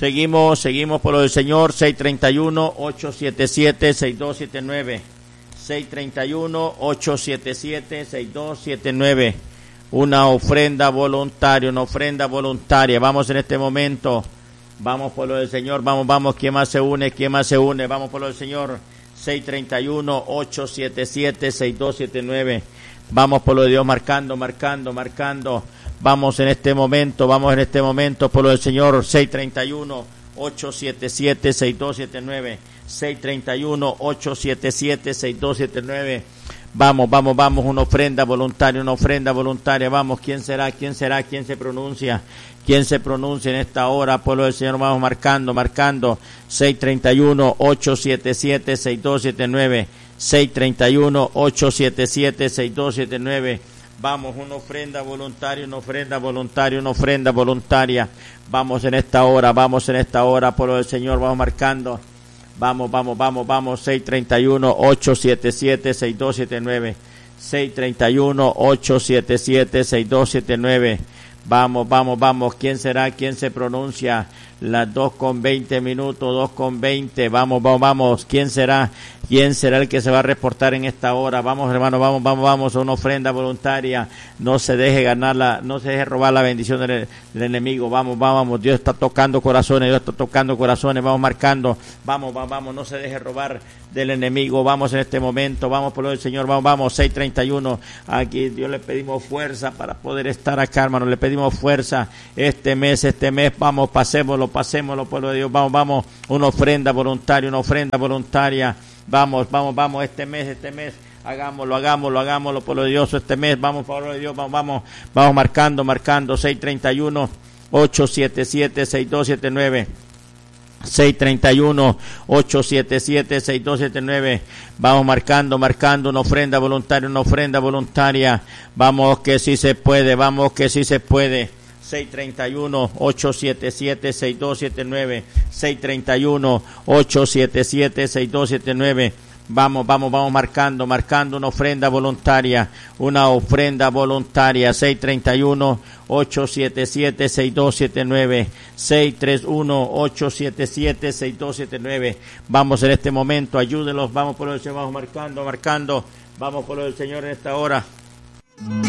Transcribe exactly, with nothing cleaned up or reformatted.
Seguimos, seguimos por lo del Señor, seis treinta y uno, ocho siete siete, seis dos siete nueve. seis treinta y uno, ocho siete siete, seis dos siete nueve. Una ofrenda voluntaria, una ofrenda voluntaria. Vamos en este momento, vamos por lo del Señor, vamos, vamos, ¿quién más se une? ¿Quién más se une? Vamos por lo del Señor, seis treinta y uno, ocho siete siete, seis dos siete nueve. Vamos por lo de Dios, marcando, marcando, marcando. Vamos en este momento, vamos en este momento por lo del Señor, seis treinta y uno, ocho siete siete, seis dos siete nueve. seis treinta y uno, ocho siete siete, seis dos siete nueve. Vamos, vamos, vamos, una ofrenda voluntaria, una ofrenda voluntaria. Vamos, ¿quién será? ¿Quién será? ¿Quién se pronuncia? ¿Quién se pronuncia en esta hora? Pueblo del Señor, vamos marcando, marcando. seis treinta y uno, ocho siete siete, seis dos siete nueve. seis treinta y uno, ocho siete siete, seis dos siete nueve. Vamos, una ofrenda voluntaria, una ofrenda voluntaria, una ofrenda voluntaria. Vamos en esta hora, vamos en esta hora, pueblo del Señor, vamos marcando. Vamos, vamos, vamos, vamos, seis treinta y uno, ocho siete siete, seis dos siete nueve. seis treinta y uno, ocho siete siete, seis dos siete nueve. Vamos, vamos, vamos, ¿quién será? ¿Quién se pronuncia? Las dos con veinte minutos, dos con veinte. Vamos, vamos, vamos, ¿quién será? ¿Quién será el que se va a reportar en esta hora? Vamos, hermano, vamos, vamos, vamos, una ofrenda voluntaria. No se deje ganar la, no se deje robar la bendición del, del enemigo. Vamos, vamos, vamos, Dios está tocando corazones, Dios está tocando corazones, vamos marcando. Vamos, vamos, vamos, no se deje robar del enemigo. Vamos en este momento, vamos por lo del Señor, vamos, vamos, seis treinta y uno. Aquí Dios le pedimos fuerza para poder estar acá, hermano, le pedimos fuerza este mes, este mes, vamos, pasémoslo, pasémoslo, pueblo de Dios, vamos, vamos, una ofrenda voluntaria, una ofrenda voluntaria. Vamos, vamos, vamos, este mes, este mes, hagámoslo, hagámoslo, hagámoslo, pueblo de Dios, este mes, vamos, pueblo de Dios, vamos, vamos, vamos marcando, marcando, seis treinta y uno, ocho siete siete, seis dos siete nueve. seis treinta y uno, ocho siete siete, seis dos siete nueve. Vamos marcando, marcando, una ofrenda voluntaria, una ofrenda voluntaria. Vamos que sí se puede, vamos que sí se puede. seis treinta y uno, ocho siete siete, seis dos siete nueve. seis treinta y uno, ocho siete siete, seis dos siete nueve. Vamos, vamos, vamos marcando, marcando una ofrenda voluntaria, una ofrenda voluntaria. seis treinta y uno, ocho siete siete, seis dos siete nueve. seis treinta y uno, ocho siete siete, seis dos siete nueve. Vamos en este momento, ayúdenlos, vamos por el Señor, vamos marcando, marcando. Vamos por el Señor en esta hora.